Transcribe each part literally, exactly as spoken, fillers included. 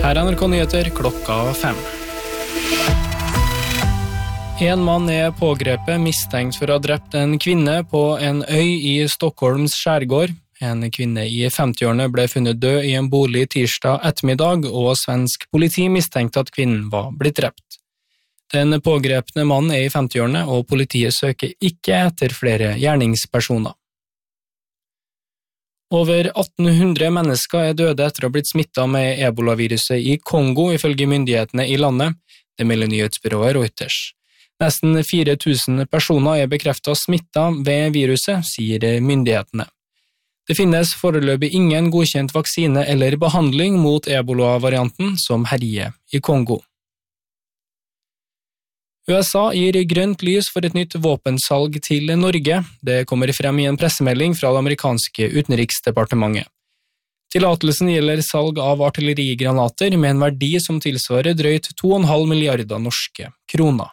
Her er N R K Nyheter klokka fem. En mann er pågrepet mistenkt for å ha drept en kvinne på en øy i Stockholms skjærgård. En kvinne i femtiårene ble funnet død i en bolig tirsdag ettermiddag, og svensk politi mistenkte at kvinnen var blitt drept. Den pågrepne mannen er i femtiårene, og politiet søker ikke etter flere gjerningspersoner. Over atten hundre mennesker er døde etter å ha blitt smittet med ebolaviruset i Kongo, ifølge myndighetene i landet. Det melder nyhetsbyrået Reuters. Nesten fire tusen personer er bekreftet smittet ved viruset, sier myndighetene. Det finnes foreløpig ingen godkjent vaksine eller behandling mot ebola-varianten som herjer i Kongo. U S A gir grønt lys for et nytt våpensalg til Norge. Det kommer frem i en pressemelding fra det amerikanske utenriksdepartementet. Tillatelsen gjelder salg av artillerigranater med en verdi som tilsvarer drøyt to komma fem milliarder norske kroner.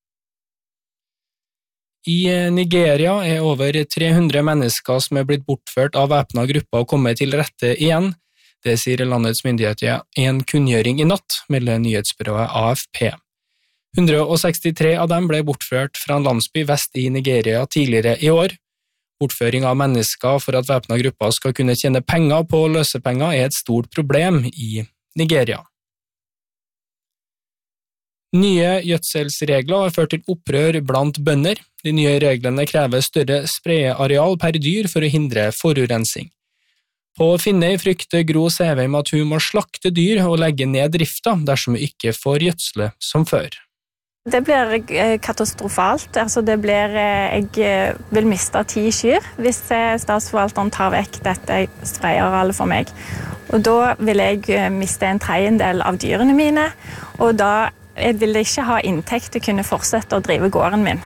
I Nigeria er over tre hundre mennesker som er blitt bortført av væpnede grupper kommet til rette igjen. Det sier landets myndigheter i en kunngjøring i natt, melder nyhetsbyrået A F P. one hundre sekstitre av dem ble bortført fra en landsby vest i Nigeria tidligere i år. Bortføring av mennesker for at væpnede grupper skal kunne tjene penger på løsepenger er et stort problem i Nigeria. Nye gjødselsregler har ført til opprør blant bønder. De nye reglene krever større spredeareal per dyr for å hindre forurensing. På Finnøy frykter Gro Sæveim at hun må slakte dyr og legge ned drifta dersom hun ikke får gjødsle som før. Det blir katastrofalt. Altså det blir, jeg vil miste ti kyr hvis statsforvalteren tar vekk dette spredearealet for meg. Og da vil jeg miste en tredjedel av dyrene mine, og da vil jeg ikke ha inntekt til å kunne fortsette å drive gården min.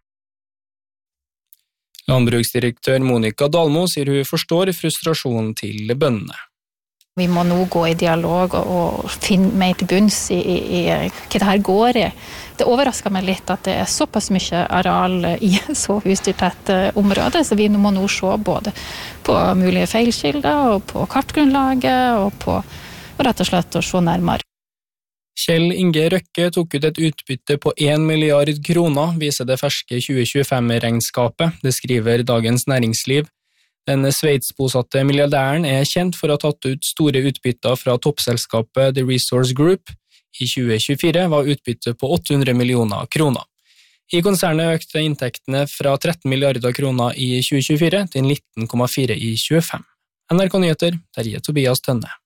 Landbruksdirektør Monica Dalmo sier hun forstår frustrasjonen til bøndene. Vi må nå gå i dialog og finne mer til bunns i, i, i hva det her går i. Det overrasker meg litt at det er såpass mye areal i så husdyrtett område, så vi må nå se både på mulige feilskilder og på kartgrunnlaget og på og rett og slett å se nærmere. Kjell Inge Røkke tok ut et utbytte på en milliard kroner, viser det ferske tjue tjuefem-regnskapet, det skriver Dagens Næringsliv. Den sveitsbosatte milliardæren er kjent for å ha tatt ut store utbytter fra toppselskapet The Resource Group. I tjue tjuefire var utbyttet på åtte hundre millioner kroner. I konsernet økte inntektene fra tretten milliarder kroner i tjue tjuefire til nitten komma fire i tjuefem. N R K Nyheter, Terje Tobias Tønne.